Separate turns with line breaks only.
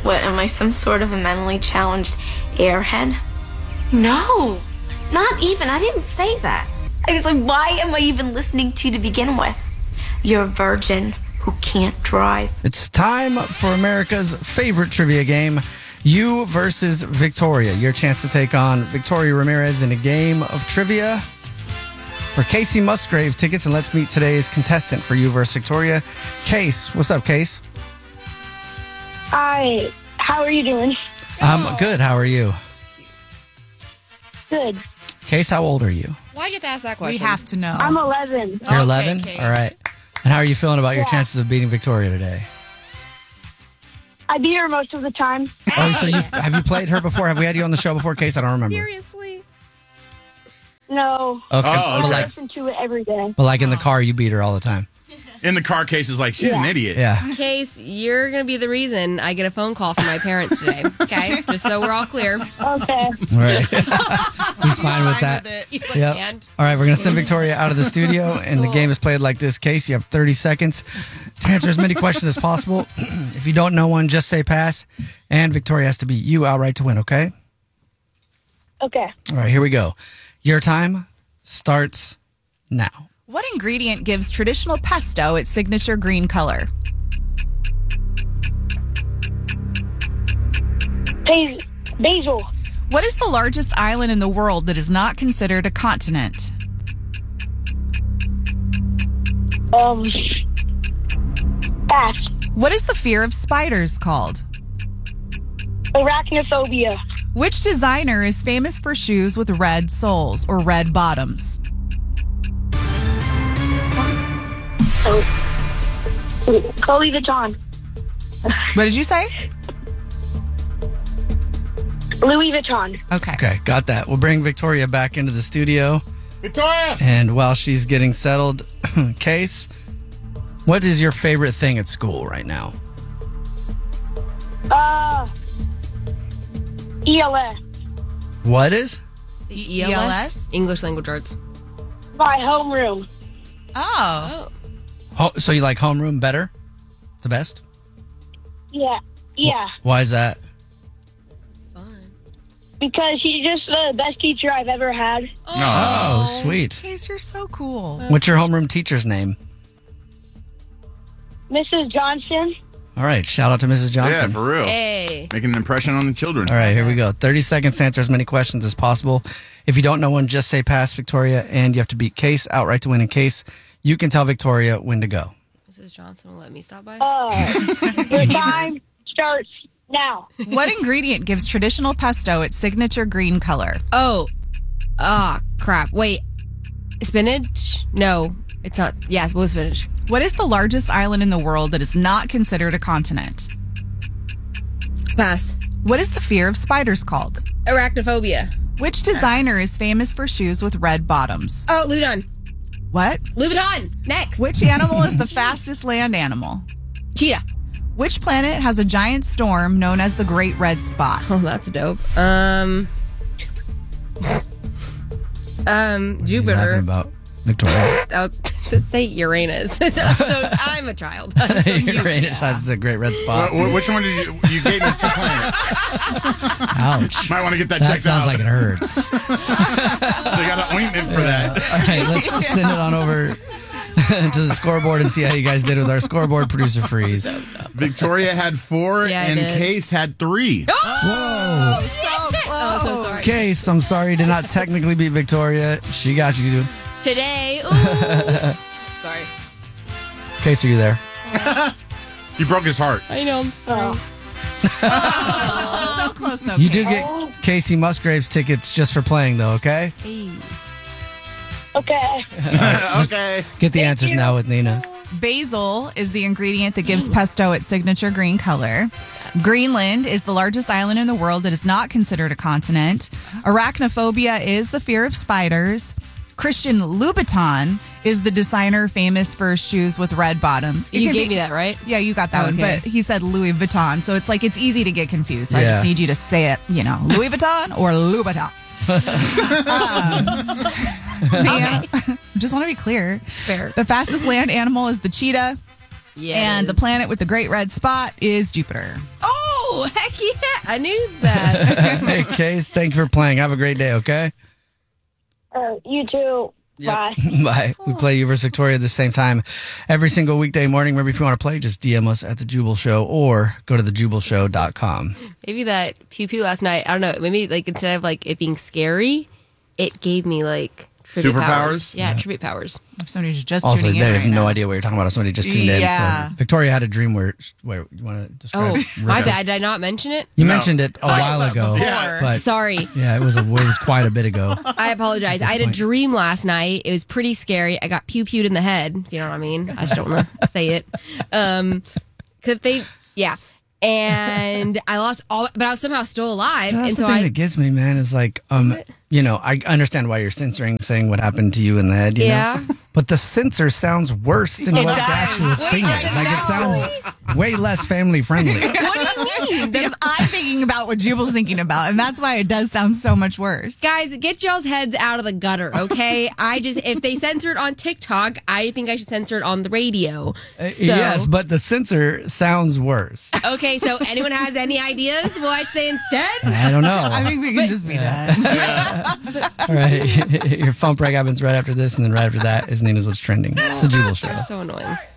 What, am I some sort of a mentally challenged airhead?
No.
Not even. I didn't say that. I was like, why am I even listening to you to begin with? You're a virgin who can't drive.
It's time for America's favorite trivia game, You versus Victoria. Your chance to take on Victoria Ramirez in a game of trivia. For Casey Musgrave tickets, and let's meet today's contestant for You versus Victoria, Case. What's up, Case?
Hi. How are you doing?
I'm good. How are you?
Good.
Case, how old are you?
Why'd you have to ask that question?
We have to know.
I'm 11.
You're 11?
Case.
All right. And how are you feeling about your chances of beating Victoria today?
I beat her most of the time.
Oh, so have you played her before? Have we had you on the show before, Case? I don't remember.
Seriously?
No.
Okay.
Oh,
But
I
like,
listen to it every day.
but like in the car, you beat her all the time.
In the car case is like, she's an idiot.
Yeah.
Case, you're going to be the reason I get a phone call from my parents today. Okay? Just so we're all clear.
Okay.
All right. He's fine with that. Yep.
And
All right, we're going to send Victoria out of the studio, and the game is played like this. Case, you have 30 seconds to answer as many questions as possible. If you don't know one, just say pass, and Victoria has to beat you outright to win, okay?
Okay.
All right, here we go. Your time starts now.
What ingredient gives traditional pesto its signature green color?
Basil.
What is the largest island in the world that is not considered a continent?
Pass.
What is the fear of spiders called?
Arachnophobia.
Which designer is famous for shoes with red soles or red bottoms?
Chloe Vuitton.
What did you say?
Louis Vuitton.
Okay.
Okay, got that. We'll bring Victoria back into the studio.
Victoria!
And while she's getting settled, Case, what is your favorite thing at school right now?
ELS.
What is?
ELS?
English language arts.
My homeroom.
Oh.
So you like homeroom better? The best?
Yeah. Yeah.
Why is that?
Because she's just the best teacher I've ever had.
Oh, sweet.
Case, you're so cool.
What's your homeroom teacher's name?
Mrs. Johnson.
All right, shout out to Mrs. Johnson.
Yeah, for real.
Hey.
Making an impression on the children.
All right, here we go. 30 seconds to answer as many questions as possible. If you don't know one, just say pass, Victoria, and you have to beat Case outright to win. In Case, you can tell Victoria when to go.
Mrs. Johnson will let me stop by.
Your time starts now.
What ingredient gives traditional pesto its signature green color?
Oh. Ah, crap. Wait. Spinach? No, it's not. Yes, blue spinach.
What is the largest island in the world that is not considered a continent?
Pass.
What is the fear of spiders called?
Arachnophobia.
Which designer is famous for shoes with red bottoms?
Oh, Louis Vuitton.
What?
Louis Vuitton. Next.
Which animal is the fastest land animal?
Cheetah.
Which planet has a giant storm known as the Great Red Spot?
Oh, that's dope.
You're laughing
Jupiter.
about Victoria.
I was to say Uranus. So I'm a child.
Uranus has a great red spot.
Which one did you gave me 2 planets?
Ouch.
Might want to get that
That
checked
sounds
out.
like it hurts.
They got an ointment for that.
All right, let's send it on over to the scoreboard and see how you guys did with our scoreboard producer freeze.
Victoria had 4
Yeah, I
and
did.
Case had 3.
Whoa.
Oh, so sorry.
Case, I'm sorry you did not technically beat Victoria. She got you, dude.
Today. Ooh. Sorry.
Case, are you there?
You broke his heart.
I know. I'm sorry.
So close, though.
You
Case.
do get Casey Musgraves tickets just for playing, though, okay?
Okay.
Okay.
Get the answers now with Nina.
Basil is the ingredient that gives pesto its signature green color. Greenland is the largest island in the world that is not considered a continent. Arachnophobia is the fear of spiders. Christian Louboutin is the designer famous for shoes with red bottoms.
You gave me that, right?
Yeah, you got that one.
Okay.
But he said Louis Vuitton. So it's like it's easy to get confused. So I
Yeah.
just need you to say it, Louis Vuitton or Louboutin. Just want to be clear.
Fair.
The fastest land animal is the cheetah.
Yeah.
And the planet with the great red spot is Jupiter.
Oh! Oh, heck yeah. I knew that.
Hey, Case, thank you for playing. Have a great day, okay?
You too. Bye.
Bye. We play you versus Victoria at the same time every single weekday morning. Remember, if you want to play, just DM us at The Jubal Show or go to thejubalshow.com.
Maybe that pew pew last night, I don't know, maybe like instead of like it being scary, it gave me like tribute
Superpowers?
powers. Yeah, tribute powers.
If somebody's just
Also,
tuning
they
in
have
right
no
now.
idea what you're talking about. If somebody just tuned in.
Yeah.
So Victoria had a dream where you want to describe
Oh,
it?
my bad. Did I not mention it?
You
No.
mentioned it a while ago.
before.
But
Sorry.
yeah, it was quite a bit ago.
I apologize. I had a
point.
dream last night. It was pretty scary. I got pew pewed in the head. If you know what I mean. I just don't want to say it. And I lost all, but I was somehow still alive.
That's
and
the
so
thing that gets me, man, is like, I understand why you're censoring saying what happened to you in the head, you
Yeah.
know? But the censor sounds worse than what the
does.
actual thing is. Like, it sounds way less family friendly.
what do you mean?
Because I'm thinking about what Jubal's thinking about, and that's why it does sound so much worse.
Guys, get y'all's heads out of the gutter, okay? If they censor it on TikTok, I think I should censor it on the radio.
Yes, but the censor sounds worse.
Okay, so anyone has any ideas what I should say instead?
I don't know.
I think we can just be done.
All right. Your phone break happens right after this, and then right after that is Nina's What's Trending. It's The Jubal Show.
So annoying.